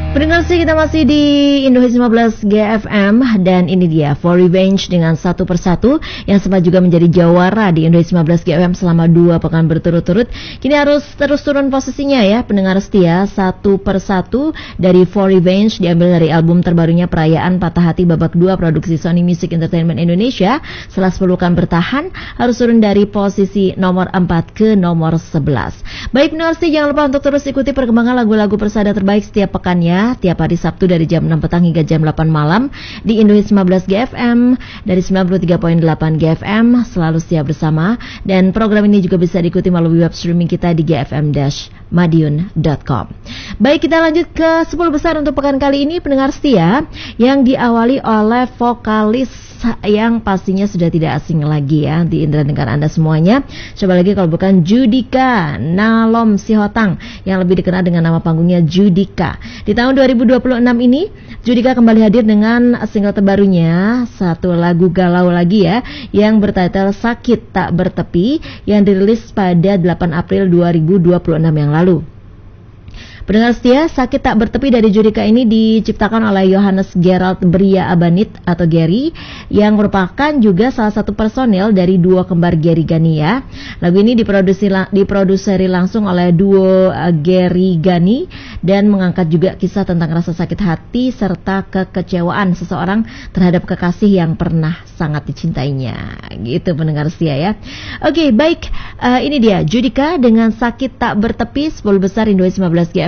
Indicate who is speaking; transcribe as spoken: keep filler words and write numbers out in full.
Speaker 1: Pendengar sih, kita masih di Indonesia lima belas G F M dan ini dia For Revenge dengan Satu Persatu yang sempat juga menjadi jawara di Indonesia lima belas G F M selama dua pekan berturut-turut. Kini harus terus turun posisinya ya, pendengar setia. Satu Persatu dari For Revenge diambil dari album terbarunya Perayaan Patah Hati babak dua produksi Sony Music Entertainment Indonesia. Setelah sepuluh pekan bertahan, harus turun dari posisi nomor empat ke nomor sebelas. Baik pendengar setia, jangan lupa untuk terus ikuti perkembangan lagu-lagu persada terbaik setiap pekannya, tiap hari Sabtu dari jam enam petang hingga jam delapan malam di Indonesia lima belas G F M dari sembilan puluh tiga koma delapan G F M, selalu setia bersama. Dan program ini juga bisa diikuti melalui web streaming kita di g f m dash madiun dot com. Baik, kita lanjut ke sepuluh besar untuk pekan kali ini pendengar setia, yang diawali oleh vokalis yang pastinya sudah tidak asing lagi ya di indera dengar Anda semuanya. Coba lagi kalau bukan Judika Nalom Sihotang, yang lebih dikenal dengan nama panggungnya Judika. Di tahun dua ribu dua puluh enam ini, Judika kembali hadir dengan single terbarunya, satu lagu galau lagi ya, yang bertitel Sakit Tak Bertepi, yang dirilis pada delapan April dua ribu dua puluh enam yang lalu. Pendengar setia, Sakit Tak Bertepi dari Judika ini diciptakan oleh Yohanes Gerald Bria Abanit atau Gary, yang merupakan juga salah satu personil dari duo kembar Gary Gania. Lagu ini diproduksi diproduseri langsung oleh duo uh, Gary Gani dan mengangkat juga kisah tentang rasa sakit hati serta kekecewaan seseorang terhadap kekasih yang pernah sangat dicintainya. Gitu pendengar setia ya. Oke, baik, uh, ini dia Judika dengan Sakit Tak Bertepi, sepuluh besar Indonesia lima belas G